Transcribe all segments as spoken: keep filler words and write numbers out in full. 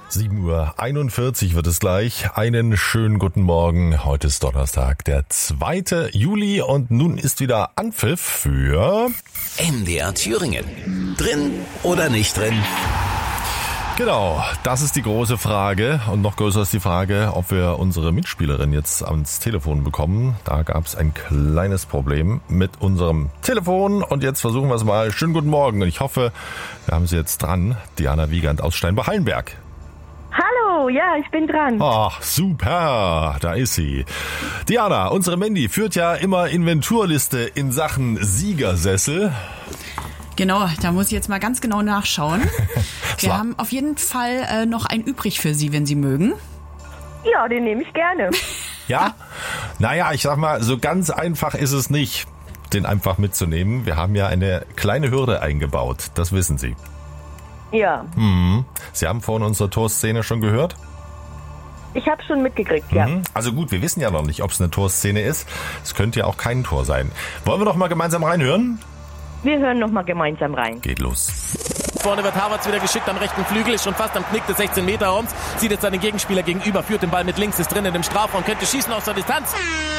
sieben Uhr einundvierzig wird es gleich. Einen schönen guten Morgen. Heute ist Donnerstag, der zweite Juli und nun ist wieder Anpfiff für M D R Thüringen. Drin oder nicht drin? Genau, das ist die große Frage und noch größer ist die Frage, ob wir unsere Mitspielerin jetzt ans Telefon bekommen. Da gab es ein kleines Problem mit unserem Telefon und jetzt versuchen wir es mal. Schönen guten Morgen und ich hoffe, wir haben sie jetzt dran. Diana Wiegand aus Steinbach-Hallenberg. Hallo, ja, ich bin dran. Ach, super, da ist sie. Diana, unsere Mandy führt ja immer Inventurliste in Sachen Siegersessel. Genau, da muss ich jetzt mal ganz genau nachschauen. Wir haben auf jeden Fall äh, noch einen übrig für Sie, wenn Sie mögen. Ja, den nehme ich gerne. Ja? Naja, ich sag mal, so ganz einfach ist es nicht, den einfach mitzunehmen. Wir haben ja eine kleine Hürde eingebaut, das wissen Sie. Ja. Mhm. Sie haben vorhin unsere Torszene schon gehört? Ich habe schon mitgekriegt, ja. Mhm. Also gut, wir wissen ja noch nicht, ob es eine Torszene ist. Es könnte ja auch kein Tor sein. Wollen wir doch mal gemeinsam reinhören? Wir hören noch mal gemeinsam rein. Geht los. Vorne wird Havertz wieder geschickt am rechten Flügel, ist schon fast am Knick des sechzehn Meter Raums, sieht jetzt seinen Gegenspieler gegenüber, führt den Ball mit links, ist drin in dem Strafraum, könnte schießen aus der Distanz.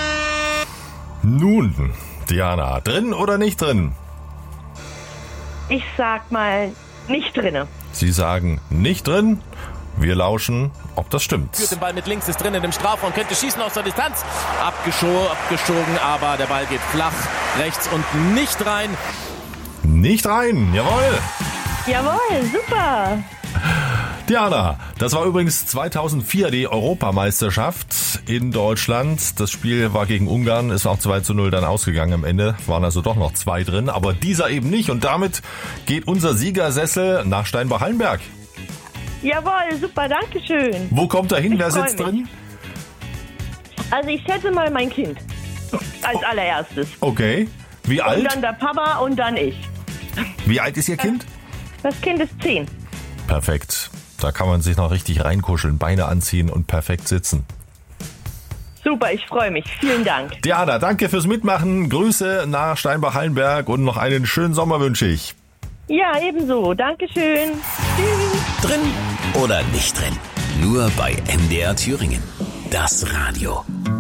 Nun, Diana, drin oder nicht drin? Ich sag mal, nicht drinne. Sie sagen nicht drin. Wir lauschen, ob das stimmt. Führt den Ball mit links, ist drin in dem Strafraum, könnte schießen aus der Distanz. Abgescho- abgeschoben, aber der Ball geht flach rechts und nicht rein. Nicht rein, jawohl. Jawohl, super. Diana, das war übrigens zweitausendvier die Europameisterschaft in Deutschland. Das Spiel war gegen Ungarn, ist auch zwei zu null dann ausgegangen am Ende. Waren also doch noch zwei drin, aber dieser eben nicht. Und damit geht unser Siegersessel nach Steinbach-Hallenberg. Jawohl, super, danke schön. Wo kommt er hin? Ich Wer freu sitzt mich. drin? Also ich schätze mal mein Kind. Als allererstes. Okay. Wie Und alt? dann der Papa und dann ich. Wie alt ist Ihr Kind? Das Kind ist zehn. Perfekt. Da kann man sich noch richtig reinkuscheln, Beine anziehen und perfekt sitzen. Super, ich freue mich. Vielen Dank. Diana, danke fürs Mitmachen. Grüße nach Steinbach-Hallenberg und noch einen schönen Sommer wünsche ich. Ja, ebenso. Dankeschön. Tschüss. Drin oder nicht drin? Nur bei M D R Thüringen. Das Radio.